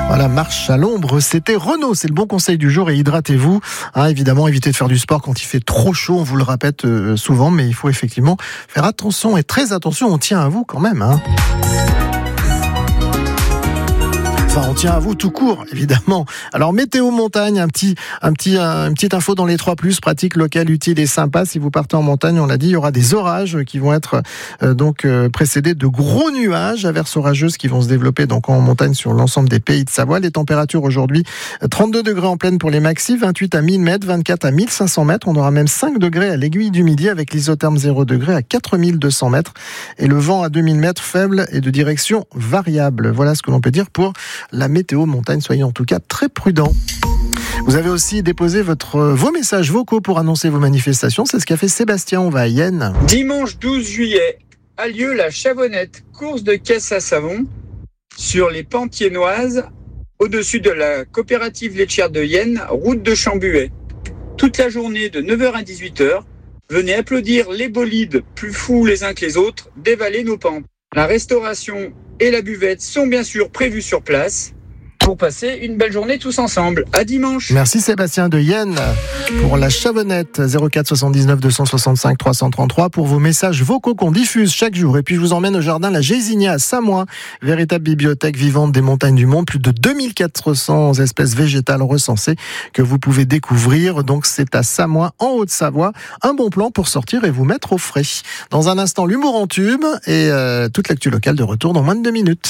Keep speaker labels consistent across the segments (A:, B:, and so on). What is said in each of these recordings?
A: Voilà, marche à l'ombre, c'était Renaud, c'est le bon conseil du jour et hydratez-vous. Évidemment, évitez de faire du sport quand il fait trop chaud, on vous le répète souvent, mais il faut effectivement faire attention et très attention, on tient à vous quand même. Enfin, on tient à vous tout court, évidemment. Alors, météo montagne, une petite info dans les 3+, pratique, locale, utile et sympa. Si vous partez en montagne, on l'a dit, il y aura des orages qui vont être précédés de gros nuages, averses orageuses qui vont se développer donc en montagne sur l'ensemble des pays de Savoie. Les températures aujourd'hui, 32 degrés en plaine pour les maxis, 28 à 1000 mètres, 24 à 1500 mètres. On aura même 5 degrés à l'aiguille du Midi avec l'isotherme 0 degré à 4200 mètres. Et le vent à 2000 mètres faible et de direction variable. Voilà ce que l'on peut dire pour la météo montagne, soyez en tout cas très prudents. Vous avez aussi déposé vos messages vocaux pour annoncer vos manifestations, c'est ce qu'a fait Sébastien, on va à Yenne.
B: Dimanche 12 juillet a lieu la Chavonnette, course de caisse à savon sur les Pentiennoises, au-dessus de la coopérative laitière de Yenne, route de Chambuet. Toute la journée de 9h à 18h, venez applaudir les bolides plus fous les uns que les autres, dévaler nos pentes. La restauration et la buvette sont bien sûr prévues sur place pour passer une belle journée tous ensemble. À dimanche.
A: Merci Sébastien de Yenne pour la Chavonnette, 04 79 265 333 pour vos messages vocaux qu'on diffuse chaque jour. Et puis je vous emmène au jardin La Gésinia à Samois, véritable bibliothèque vivante des montagnes du monde, plus de 2400 espèces végétales recensées que vous pouvez découvrir. Donc c'est à Samois en Haute-Savoie, un bon plan pour sortir et vous mettre au frais. Dans un instant, l'humour en tube et toute l'actu locale de retour dans moins de 2 minutes.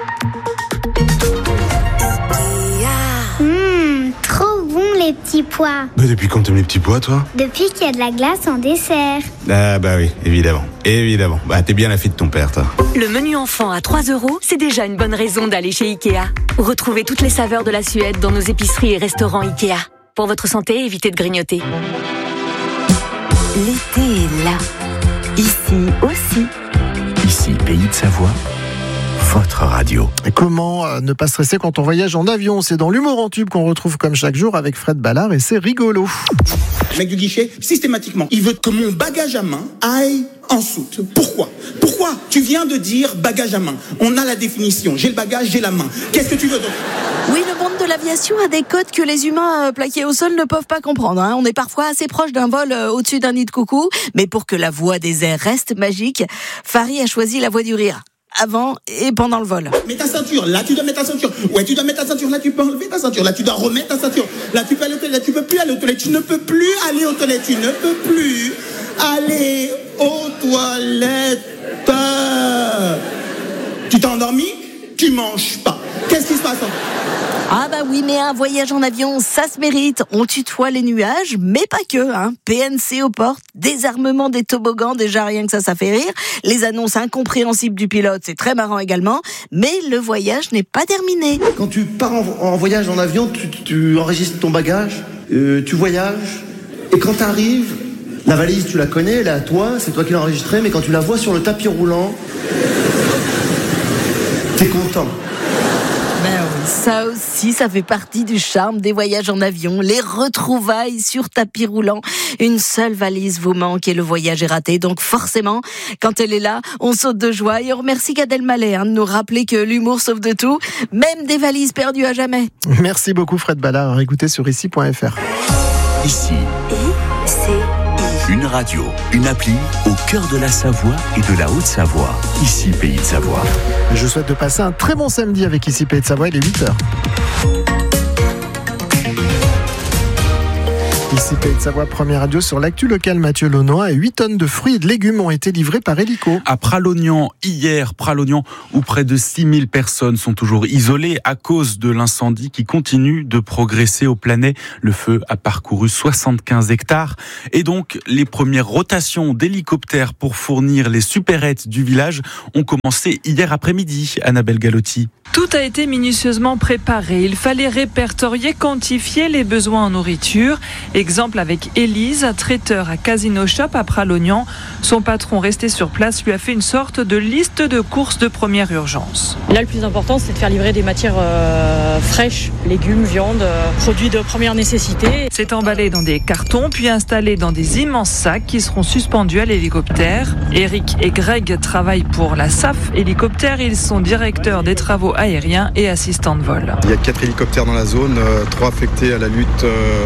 C: Les petits pois.
D: Mais depuis quand t'aimes les petits pois, toi ?
C: Depuis qu'il y a de la glace en dessert.
D: Ah bah oui, évidemment. Bah t'es bien la fille de ton père, toi.
E: Le menu enfant à 3 €, c'est déjà une bonne raison d'aller chez Ikea. Retrouvez toutes les saveurs de la Suède dans nos épiceries et restaurants Ikea. Pour votre santé, évitez de grignoter. L'été est là. Ici aussi.
F: Ici, Pays de Savoie. Votre radio.
A: Et comment ne pas stresser quand on voyage en avion ? C'est dans l'humour en tube qu'on retrouve comme chaque jour avec Fred Ballard et c'est rigolo.
G: Le mec du guichet, systématiquement, il veut que mon bagage à main aille en soute. Pourquoi ? Tu viens de dire bagage à main. On a la définition. J'ai le bagage, j'ai la main. Qu'est-ce que tu veux donc ?
H: Oui, le monde de l'aviation a des codes que les humains plaqués au sol ne peuvent pas comprendre. On est parfois assez proche d'un vol au-dessus d'un nid de coucou, mais pour que la voix des airs reste magique, Farid a choisi la voix du rire. Avant et pendant le vol.
G: Mets ta ceinture, là tu dois mettre ta ceinture. Ouais, tu dois mettre ta ceinture, là tu peux enlever ta ceinture. Là tu dois remettre ta ceinture. Là tu peux aller aux toilettes, là tu peux plus aller aux toilettes. Tu ne peux plus aller aux toilettes, tu ne peux plus aller aux toilettes. Tu t'es endormi ? Tu manges pas. Qu'est-ce qui se passe ?
H: Ah bah oui, mais un voyage en avion, ça se mérite. On tutoie les nuages, mais pas que. PNC aux portes, désarmement des toboggans, déjà rien que ça fait rire. Les annonces incompréhensibles du pilote, c'est très marrant également. Mais le voyage n'est pas terminé.
I: Quand tu pars en voyage en avion, tu enregistres ton bagage, tu voyages. Et quand t'arrives, la valise, tu la connais, elle est à toi, c'est toi qui l'as enregistrée. Mais quand tu la vois sur le tapis roulant, t'es content.
H: Ça aussi, ça fait partie du charme des voyages en avion, les retrouvailles sur tapis roulant. Une seule valise vous manque et le voyage est raté. Donc forcément, quand elle est là, on saute de joie et on remercie Gad Elmaleh de nous rappeler que l'humour sauve de tout, même des valises perdues à jamais.
A: Merci beaucoup Fred Ballard, écoutez sur ici.fr.
F: Ici. Une radio, une appli au cœur de la Savoie et de la Haute-Savoie. Ici, Pays de Savoie.
A: Je souhaite de passer un très bon samedi avec Ici Pays de Savoie, il est 8h. Ici Pays de Savoie, première radio sur l'actu locale. Mathieu Launois et 8 tonnes de fruits et de légumes ont été livrés par hélico.
J: À Pralognan, hier, où près de 6000 personnes sont toujours isolées à cause de l'incendie qui continue de progresser au Planay. Le feu a parcouru 75 hectares. Et donc, les premières rotations d'hélicoptères pour fournir les supérettes du village ont commencé hier après-midi. Annabelle Galotti.
K: Tout a été minutieusement préparé. Il fallait répertorier, quantifier les besoins en nourriture et L'exemple avec Élise, traiteur à Casino Shop à Pralognan. Son patron resté sur place lui a fait une sorte de liste de courses de première urgence.
L: Là, le plus important, c'est de faire livrer des matières fraîches, légumes, viande, produits de première nécessité.
K: C'est emballé dans des cartons, puis installé dans des immenses sacs qui seront suspendus à l'hélicoptère. Eric et Greg travaillent pour la SAF Hélicoptère. Ils sont directeurs des travaux aériens et assistants de vol.
M: Il y a 4 hélicoptères dans la zone, 3 affectés à la lutte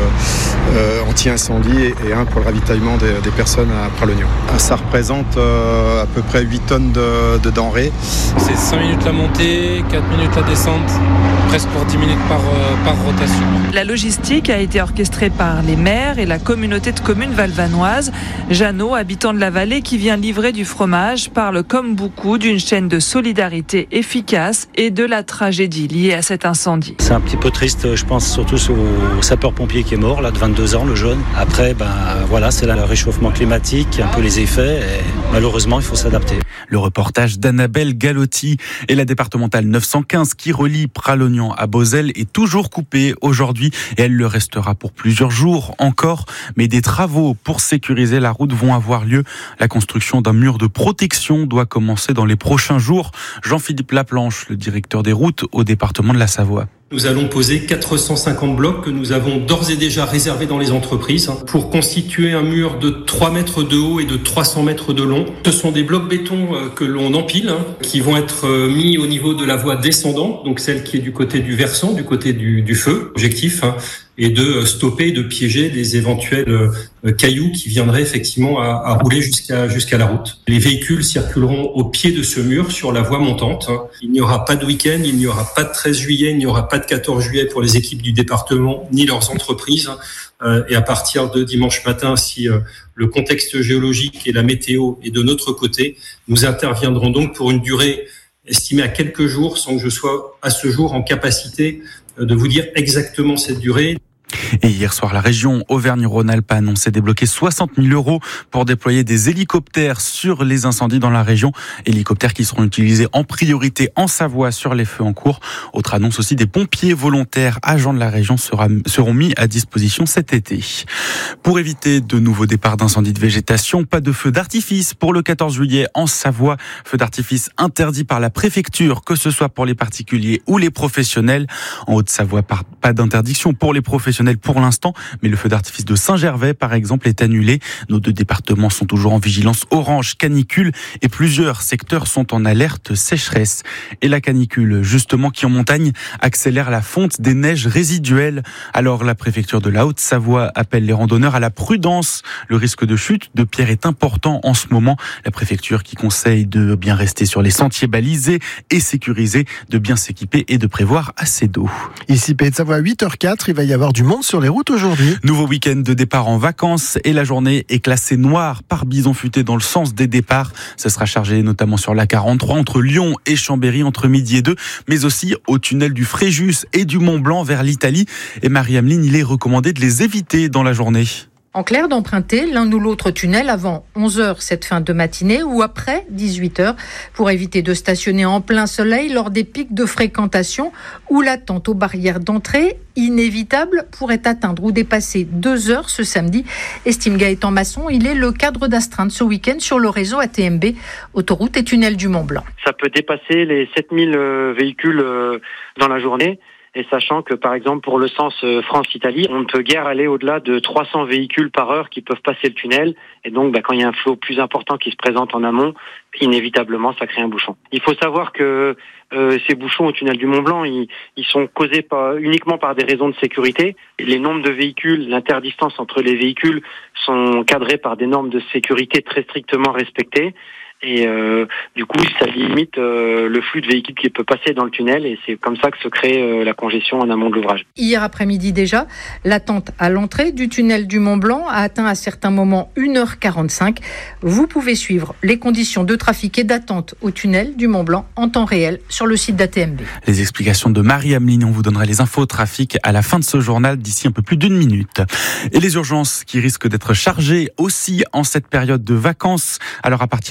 M: anti-incendie et 1 pour le ravitaillement des personnes à Pralognan. Ça représente à peu près 8 tonnes de denrées.
N: C'est 5 minutes la montée, 4 minutes la descente, presque pour 10 minutes par rotation.
K: La logistique a été orchestrée par les maires et la communauté de communes valvanoise. Jeannot, habitant de la vallée qui vient livrer du fromage, parle comme beaucoup d'une chaîne de solidarité efficace et de la tragédie liée à cet incendie.
O: C'est un petit peu triste, je pense surtout au sapeur-pompier qui est mort, là, de 22 ans, le jeune. Après, voilà, c'est là le réchauffement climatique, un peu les effets, et malheureusement, il faut s'adapter.
J: Le reportage d'Annabelle Galotti et la départementale 915 qui relie Pralognan à Beauzelle est toujours coupée aujourd'hui et elle le restera pour plusieurs jours encore. Mais des travaux pour sécuriser la route vont avoir lieu. La construction d'un mur de protection doit commencer dans les prochains jours. Jean-Philippe Laplanche, le directeur des routes au département de la Savoie.
P: Nous allons poser 450 blocs que nous avons d'ores et déjà réservés dans les entreprises pour constituer un mur de 3 mètres de haut et de 300 mètres de long. Ce sont des blocs béton que l'on empile, qui vont être mis au niveau de la voie descendante, donc celle qui est du côté du versant, du côté du feu. Objectif et de stopper, de piéger des éventuels cailloux qui viendraient effectivement à rouler jusqu'à la route. Les véhicules circuleront au pied de ce mur sur la voie montante. Il n'y aura pas de week-end, il n'y aura pas de 13 juillet, il n'y aura pas de 14 juillet pour les équipes du département ni leurs entreprises. Et à partir de dimanche matin, si le contexte géologique et la météo est de notre côté, nous interviendrons donc pour une durée estimée à quelques jours sans que je sois à ce jour en capacité de vous dire exactement cette durée.
J: Et hier soir, la région Auvergne-Rhône-Alpes a annoncé débloquer 60 000 € pour déployer des hélicoptères sur les incendies dans la région. Hélicoptères qui seront utilisés en priorité en Savoie sur les feux en cours. Autre annonce aussi, des pompiers volontaires agents de la région seront mis à disposition cet été. Pour éviter de nouveaux départs d'incendies de végétation, pas de feux d'artifice pour le 14 juillet en Savoie. Feux d'artifice interdits par la préfecture, que ce soit pour les particuliers ou les professionnels. En Haute-Savoie, pas d'interdiction pour les professionnels pour l'instant, mais le feu d'artifice de Saint-Gervais, par exemple, est annulé. Nos 2 départements sont toujours en vigilance orange canicule et plusieurs secteurs sont en alerte sécheresse. Et la canicule, justement, qui en montagne accélère la fonte des neiges résiduelles. Alors, la préfecture de la Haute-Savoie appelle les randonneurs à la prudence. Le risque de chute de pierres est important en ce moment. La préfecture qui conseille de bien rester sur les sentiers balisés et sécurisés, de bien s'équiper et de prévoir assez d'eau.
A: Ici, Pays de Savoie, 8h04, il va y avoir du monde sur les routes aujourd'hui.
J: Nouveau week-end de départ en vacances et la journée est classée noire par bison futé dans le sens des départs. Ça sera chargé notamment sur la 43 entre Lyon et Chambéry entre midi et 2, mais aussi au tunnel du Fréjus et du Mont Blanc vers l'Italie. Et Marie-Ameline, il est recommandé de les éviter dans la journée.
Q: En clair, d'emprunter l'un ou l'autre tunnel avant 11h cette fin de matinée ou après 18h pour éviter de stationner en plein soleil lors des pics de fréquentation où l'attente aux barrières d'entrée inévitable pourrait atteindre ou dépasser 2 heures ce samedi. Estime Gaëtan Masson, il est le cadre d'astreinte ce week-end sur le réseau ATMB, autoroute et tunnel du Mont Blanc.
R: Ça peut dépasser les 7000 véhicules dans la journée. Et sachant que, par exemple, pour le sens France-Italie, on ne peut guère aller au-delà de 300 véhicules par heure qui peuvent passer le tunnel. Et donc, quand il y a un flot plus important qui se présente en amont, inévitablement, ça crée un bouchon. Il faut savoir que ces bouchons au tunnel du Mont Blanc, ils sont causés uniquement par des raisons de sécurité. Les nombres de véhicules, l'interdistance entre les véhicules sont cadrés par des normes de sécurité très strictement respectées. Et du coup, ça limite le flux de véhicules qui peut passer dans le tunnel et c'est comme ça que se crée la congestion en amont de l'ouvrage.
Q: Hier après-midi déjà, l'attente à l'entrée du tunnel du Mont Blanc a atteint à certains moments 1h45. Vous pouvez suivre les conditions de trafic et d'attente au tunnel du Mont Blanc en temps réel sur le site d'ATMB.
J: Les explications de Marie-Ameline, on vous donnera les infos trafic à la fin de ce journal d'ici un peu plus d'1 minute. Et les urgences qui risquent d'être chargées aussi en cette période de vacances. Alors à partir d'aujourd'hui,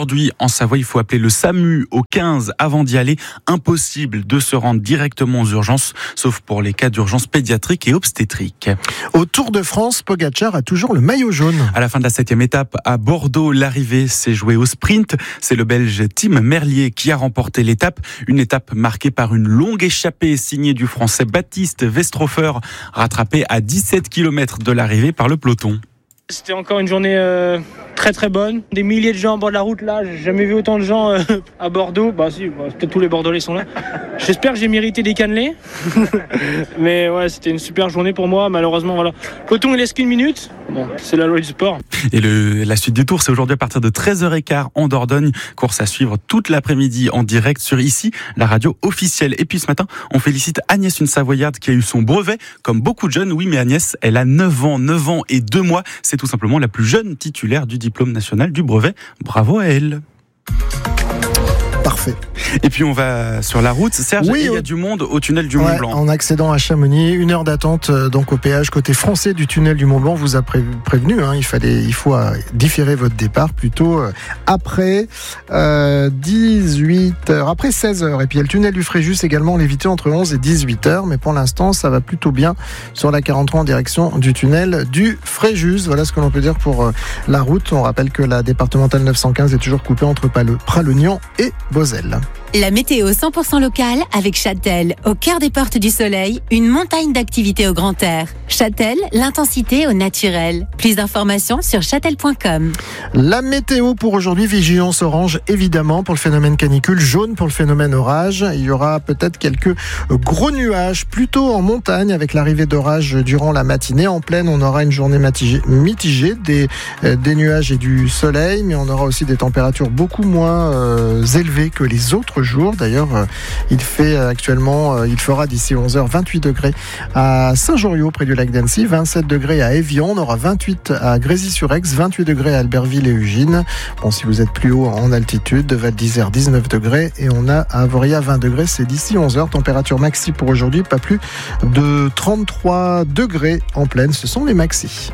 J: aujourd'hui en Savoie, il faut appeler le SAMU au 15 avant d'y aller. Impossible de se rendre directement aux urgences, sauf pour les cas d'urgence pédiatrique et obstétrique.
A: Au Tour de France, Pogacar a toujours le maillot jaune.
J: À la fin de la 7e étape à Bordeaux, l'arrivée s'est jouée au sprint. C'est le Belge Tim Merlier qui a remporté l'étape. Une étape marquée par une longue échappée signée du Français Baptiste Westrofer, rattrapé à 17 km de l'arrivée par le peloton.
S: C'était encore une journée très très bonne. Des milliers de gens à bord de la route là, j'ai jamais vu autant de gens à Bordeaux. Peut-être tous les Bordelais sont là. J'espère que j'ai mérité des cannelés. Mais ouais, c'était une super journée pour moi. Malheureusement, voilà. Le peloton il laisse qu'une minute. Bon, c'est la loi du sport.
J: Et la suite du tour, c'est aujourd'hui à partir de 13h15 en Dordogne. Course à suivre toute l'après-midi en direct sur ici, la radio officielle. Et puis ce matin, on félicite Agnès, une Savoyarde qui a eu son brevet. Comme beaucoup de jeunes, oui, mais Agnès, elle a 9 ans et 2 mois. C'est tout simplement la plus jeune titulaire du diplôme national du brevet. Bravo à elle.
A: Parfait.
J: Et puis on va sur la route, Serge,
A: oui,
J: il y a du monde au tunnel du Mont-Blanc.
A: En accédant à Chamonix, 1 heure d'attente donc au péage côté français du tunnel du Mont-Blanc. Vous a prévenu, il faut différer votre départ plutôt après 18h, après 16h. Et puis il y a le tunnel du Fréjus également, l'éviter entre 11 et 18h. Mais pour l'instant, ça va plutôt bien sur la 43 en direction du tunnel du Fréjus. Voilà ce que l'on peut dire pour la route. On rappelle que la départementale 915 est toujours coupée entre Pralognan et Beauzelle.
T: La météo 100% locale avec Châtel, au cœur des Portes du Soleil, une montagne d'activités au grand air. Châtel, l'intensité au naturel. Plus d'informations sur châtel.com.
A: La météo pour aujourd'hui, vigilance orange évidemment pour le phénomène canicule, jaune pour le phénomène orage. Il y aura peut-être quelques gros nuages, plutôt en montagne avec l'arrivée d'orage durant la matinée. En plaine, on aura une journée mitigée, des nuages et du soleil, mais on aura aussi des températures beaucoup moins élevées que les autres jours. D'ailleurs, il fera d'ici 11h 28 degrés à Saint-Joriot près du lac d'Annecy, 27 degrés à Évian, on aura 28 à Grésy-sur-Aix, 28 degrés à Albertville et Ugine. Bon, si vous êtes plus haut en altitude, de Val d'Isère 19 degrés et on a à Avoria 20 degrés, c'est d'ici 11h. Température maxi pour aujourd'hui, pas plus de 33 degrés en plaine, ce sont les maxis.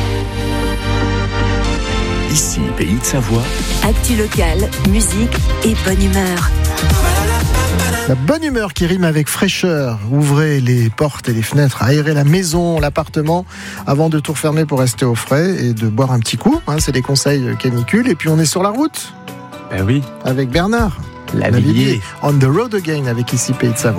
F: Ici, Pays de Savoie.
E: Actu locale, musique et bonne humeur.
A: La bonne humeur qui rime avec fraîcheur. Ouvrez les portes et les fenêtres, aérez la maison, l'appartement avant de tout refermer pour rester au frais et de boire un petit coup. C'est des conseils canicule. Et puis on est sur la route.
J: Ben oui.
A: Avec Bernard
J: Lavilliers.
A: On the road again avec ici Pays de Savoie.